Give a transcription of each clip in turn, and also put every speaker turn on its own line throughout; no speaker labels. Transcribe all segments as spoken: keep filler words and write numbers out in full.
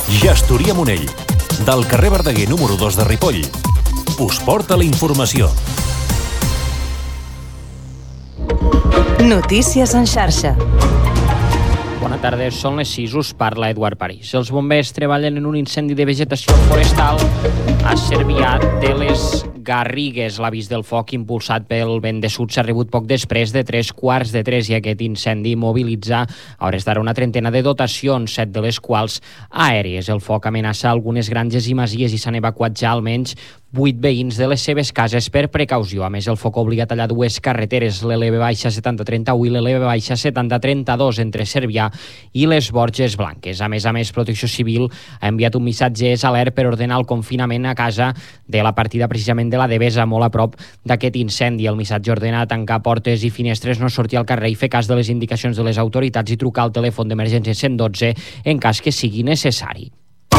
Gestoria Monell, del carrer Verdaguer número dos de Ripoll, us porta la informació.
Notícies en xarxa.
Bona tarda, són les sis, us parla Eduard París. Els bombers treballen en un incendi de vegetació forestal a Cervià de les Garrigues. L'avís del foc impulsat pel vent de sud s'ha rebut poc després de tres quarts de tres i aquest incendi mobilitza a hores d'ara una trentena de dotacions, set de les quals aèries. El foc amenaça algunes granges i masies i s'han evacuat ja almenys vuit veïns de les seves cases per precaució. A més, el foc obliga a tallar dues carreteres, l'L B setanta trenta-u i l'L B setanta trenta-dos entre Cervià i les Borges Blanques. A més a més, Protecció Civil ha enviat un missatge alert per ordenar el confinament a casa de la partida precisament de la Devesa, molt a prop d'aquest incendi. El missatge ordena tancar portes i finestres, no sortir al carrer i fer cas de les indicacions de les autoritats i trucar al telèfon d'emergència cent dotze en cas que sigui necessari.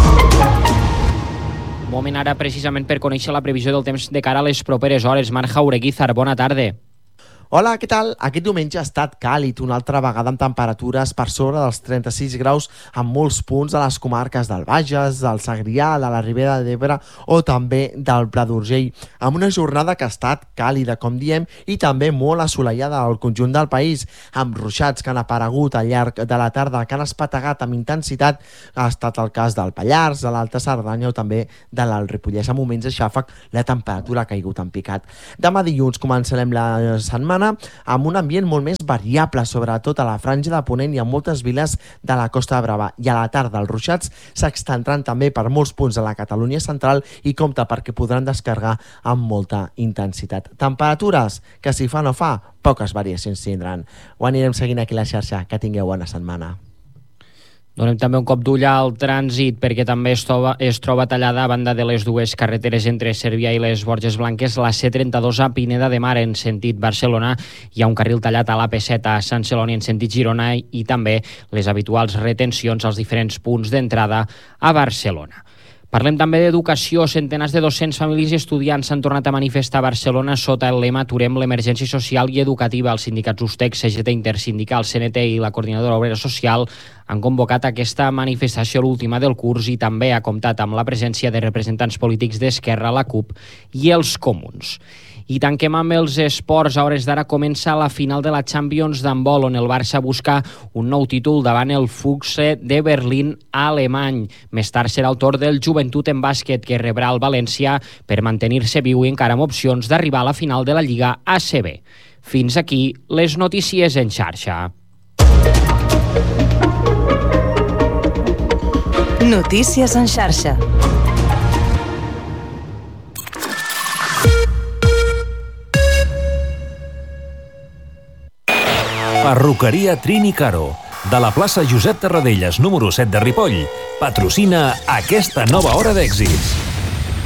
Moment ara precisament per conèixer la previsió del temps de cara a les properes hores. Marc Jaureguizar, bona tarda.
Hola, què tal? Aquest diumenge ha estat càlid, una altra vegada amb temperatures per sobre dels trenta-sis graus en molts punts de les comarques del Bages, del Segrià, de la Ribera d'Ebre o també del Pla d'Urgell, amb una jornada que ha estat càlida, com diem, i també molt assolellada al conjunt del país, amb ruixats que han aparegut al llarg de la tarda, que han espategat amb intensitat. Ha estat el cas del Pallars, de l'Alta Cerdanya o també de l'Alt Ripollès. A moments de xàfec, la temperatura ha caigut en picat. Demà dilluns començarem la setmana amb un ambient molt més variable, sobretot a la franja de Ponent i a moltes viles de la Costa Brava. I a la tarda els ruixats s'extendran també per molts punts de la Catalunya central i compta perquè podran descarregar amb molta intensitat. Temperatures que si fa no fa, poques variacions tindran. Ho anirem seguint aquí a la xarxa. Que tingueu bona setmana.
Donem també un cop d'ull al trànsit perquè també es troba, es troba tallada a banda de les dues carreteres entre Cervià i les Borges Blanques, la C trenta-dos a Pineda de Mar en sentit Barcelona. Hi ha un carril tallat a l'A P set a Sant Celoni en sentit Girona i també les habituals retencions als diferents punts d'entrada a Barcelona. Parlem també d'educació. Centenars de docents, famílies i estudiants s'han tornat a manifestar a Barcelona sota el lema Aturem l'emergència social i educativa. Els sindicats USTEC, C G T Intersindical, C N T i la Coordinadora Obrera Social han convocat aquesta manifestació l'última del curs i també ha comptat amb la presència de representants polítics d'Esquerra, la CUP i els Comuns. I tanquem amb els esports. A hores d'ara comença la final de la Champions d'handbol, on el Barça busca un nou títol davant el Füchse de Berlín alemany. Més tard serà el torn del Joventut en bàsquet, que rebrà el València per mantenir-se viu i encara amb opcions d'arribar a la final de la Lliga A C B. Fins aquí les notícies en xarxa.
Notícies en xarxa.
Perruqueria Trini Caro, de la plaça Josep Tarradellas número set de Ripoll, patrocina aquesta nova hora d'èxits.